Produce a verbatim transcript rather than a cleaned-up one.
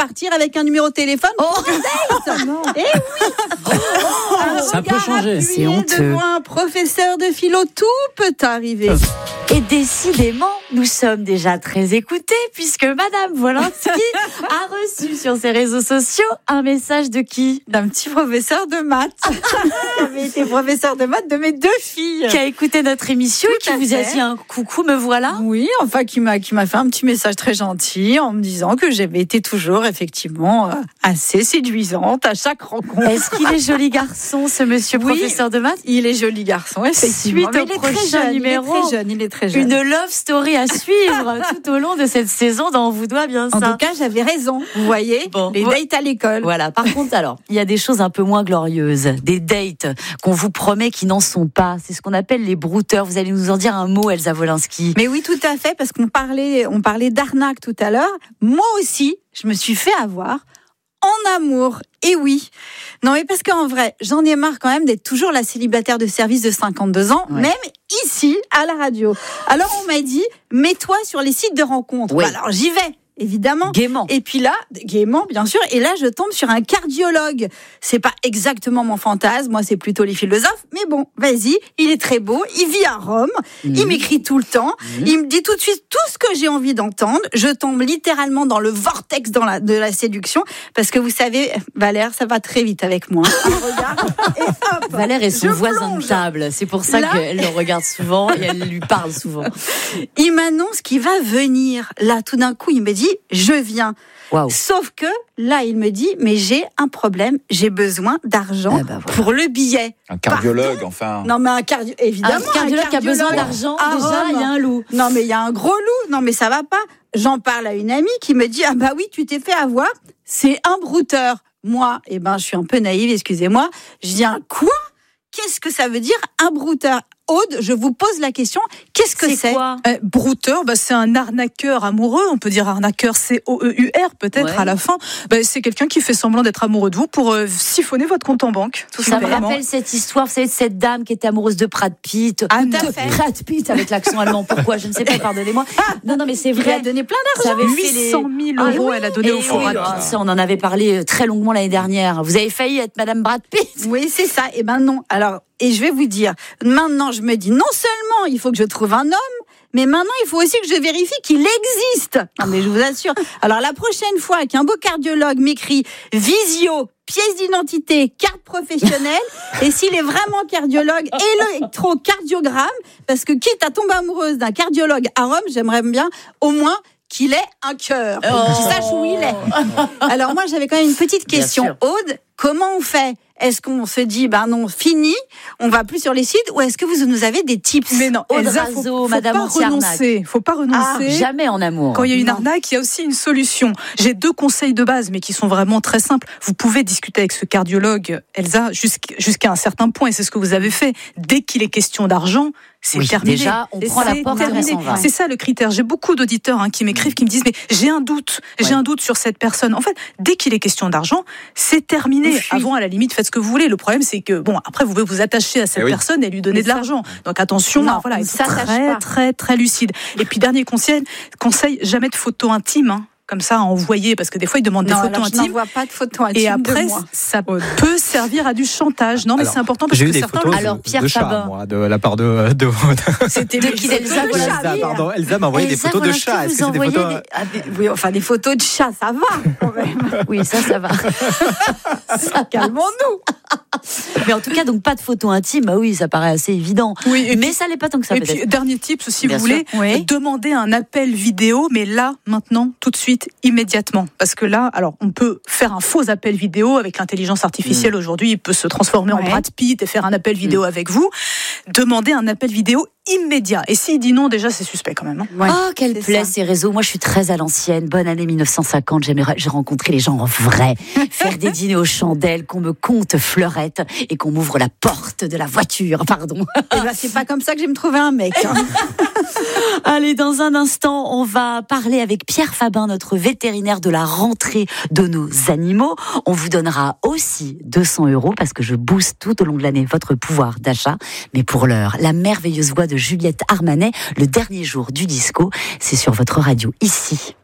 repartir avec un numéro de téléphone. Oh, non. Eh oui. Oh, ça peut changer. C'est honteux. Devant un professeur de philo, tout peut arriver. Et décidément, nous sommes déjà très écoutés puisque Madame Wolinski a reçu sur ses réseaux sociaux un message de qui ? D'un petit professeur de maths. Il avait été professeur de maths de mes deux filles. Qui a écouté notre émission Tout et qui à vous a fait. dit un coucou, me voilà. Oui, enfin qui m'a qui m'a fait un petit message très gentil en me disant que j'avais été toujours effectivement euh, assez séduisante à chaque rencontre. Est-ce qu'il est joli garçon, ce monsieur Oui. professeur de maths ? Il est joli garçon, effectivement. Suite Mais au il est très prochain jeune, numéro. Il est très jeune, il est très jeune. Une love story à suivre tout au long de cette saison dans On vous doit bien ça. En tout cas, j'avais raison. Vous voyez, Bon. les dates à l'école. Voilà. Par contre, alors, il y a des choses un peu moins glorieuses, des dates qu'on vous promet qui n'en sont pas. C'est ce qu'on appelle les brouteurs. Vous allez nous en dire un mot, Elsa Wolinski. Mais oui, tout à fait, parce qu'on parlait, on parlait d'arnaque tout à l'heure. Moi aussi, je me suis fait avoir en amour. Et oui. Non, mais parce qu'en vrai, j'en ai marre quand même d'être toujours la célibataire de service de cinquante-deux ans, Ouais. même ici, à la radio. Alors, on m'a dit, mets-toi sur les sites de rencontres. Oui. Bah, alors, j'y vais. Évidemment. Gaiement. Et puis là, gaiement, bien sûr. Et là, je tombe sur un cardiologue. C'est pas exactement mon fantasme. Moi, c'est plutôt les philosophes. Mais bon, vas-y. Il est très beau. Il vit à Rome. Mmh. Il m'écrit tout le temps. Mmh. Il me dit tout de suite tout ce que j'ai envie d'entendre. Je tombe littéralement dans le vortex dans la, de la séduction. Parce que vous savez, Valère, ça va très vite avec moi. Regarde. Et hop, Valère est son je voisin plonge. de table. C'est pour ça Là- qu'elle le regarde souvent et elle lui parle souvent. Il m'annonce qu'il va venir. Là, tout d'un coup, il me dit, je viens. Waouh. Sauf que là, il me dit, mais j'ai un problème, j'ai besoin d'argent Ah bah voilà. pour le billet. Un cardiologue, enfin. Non, mais un cardio, évidemment. Un cardiologue qui a besoin cardiologue d'argent, à déjà, Rome. il y a un loup. Non, mais il y a un gros loup. Non, mais ça va pas. J'en parle à une amie qui me dit, ah bah oui, tu t'es fait avoir. C'est un brouteur. Moi, eh ben, je suis un peu naïve, excusez-moi. Je dis, un quoi? Qu'est-ce que ça veut dire, un brouteur? Aude, je vous pose la question, qu'est-ce que c'est, C'est quoi ? Euh, brouteur, bah, c'est un arnaqueur amoureux. On peut dire arnaqueur, C O E U R peut-être Ouais. à la fin. Bah, c'est quelqu'un qui fait semblant d'être amoureux de vous pour euh, siphonner votre compte en banque. Tout Ça me simplement. rappelle cette histoire, vous savez, de cette dame qui était amoureuse de Brad Pitt. Ah, De tout à fait. Brad Pitt avec l'accent allemand. Pourquoi ? Je ne sais pas, pardonnez-moi. Non, non, mais c'est Il a vrai. donné plein Ça d'argent. avait fait les- huit cent mille Ah euros, oui, elle a donné et au fond. oui, ah, ça, on en avait parlé très longuement l'année dernière. Vous avez failli être Madame Brad Pitt. Oui, c'est ça. Et ben non. Alors, et je vais vous dire, maintenant, je me dis, non seulement il faut que je trouve un homme, mais maintenant, il faut aussi que je vérifie qu'il existe. Non, mais je vous assure. Alors, la prochaine fois qu'un beau cardiologue m'écrit visio, pièce d'identité, carte professionnelle, et s'il est vraiment cardiologue, électrocardiogramme, parce que quitte à tomber amoureuse d'un cardiologue à Rome, j'aimerais bien au moins qu'il ait un cœur, Oh. qu'il sache où il est. Alors moi, j'avais quand même une petite Bien question. sûr. Aude, comment on fait ? Est-ce qu'on se dit, ben non, fini, on va plus sur les sites, ou est-ce que vous nous avez des tips ? Mais non, Aude Elsa, Razo, faut, faut Madame pas anti-arnaque. renoncer. Faut pas Ah, renoncer. jamais en amour. Quand il y a une Non. arnaque, il y a aussi une solution. J'ai deux conseils de base, mais qui sont vraiment très simples. Vous pouvez discuter avec ce cardiologue, Elsa, jusqu'- jusqu'à un certain point, et c'est ce que vous avez fait. Dès qu'il est question d'argent, c'est Oui, terminé. déjà, on Et prend la c'est porte et on terminé. s'en va. C'est ça le critère. J'ai beaucoup d'auditeurs hein, qui m'écrivent, qui me disent, mais j'ai un doute, j'ai Ouais. un doute sur cette personne. En fait, dès qu'il est question d'argent, c'est terminé. Oui. Avant, à la limite, faites ce que vous voulez. Le problème, c'est que, bon, après, vous pouvez vous attacher à cette Eh oui. personne et lui donner Mais de ça- l'argent. Donc attention, Non, voilà, on il faut s'attache très, pas. très, très lucide. Et puis, dernier conseil, conseil, jamais de photos intimes, hein, comme ça, à envoyer, parce que des fois, ils demandent Non, des photos alors, je intimes. n'envoie pas de photos intimes Et après, de moi. ça peut servir à du chantage. Non, mais Alors, c'est important parce J'ai eu que des certains... photos Alors, de, Pierre de chats, Fabin. moi, de la part de... de, C'était De qui, d'Elsa de Wolinski chat. Elsa, pardon. Elsa m'a envoyé des Elsa photos de Wolinski, chats. Est-ce vous que c'est des envoyez photos... des- ah, des- Oui, enfin, des photos de chats, ça va quand même. Oui, ça, ça va. Ça, Calmons-nous. Mais en tout cas, donc pas de photos intimes. Bah oui, ça paraît assez évident. Oui, et Mais puis- ça l'est pas tant que ça. Et peut-être. puis, dernier tip, si Bien vous sûr. voulez, Oui. demandez un appel vidéo, mais là, maintenant, tout de suite, immédiatement. Parce que là, alors, on peut faire un faux appel vidéo avec l'intelligence artificielle. Aujourd'hui, il peut se transformer en Ouais. Brad Pitt et faire un appel vidéo avec vous. Demandez un appel vidéo immédiat. Et s'il dit non, déjà, c'est suspect quand même. hein. Ouais, Oh, quelle c'est plaie ça. ces réseaux. Moi, je suis très à l'ancienne. Bonne année mille neuf cent cinquante. J'aimerais, j'ai rencontré les gens en vrai. Faire des dîners aux chandelles, qu'on me compte fleurette et qu'on m'ouvre la porte de la voiture. Pardon. Eh ben, c'est pas comme ça que je vais me trouver un mec. hein. Allez, dans un instant, on va parler avec Pierre Fabin, notre vétérinaire de la rentrée de nos animaux. On vous donnera aussi deux cents euros parce que je booste tout au long de l'année votre pouvoir d'achat. Mais pour l'heure, la merveilleuse voix de Juliette Armanet, le dernier jour du disco, c'est sur votre radio ici.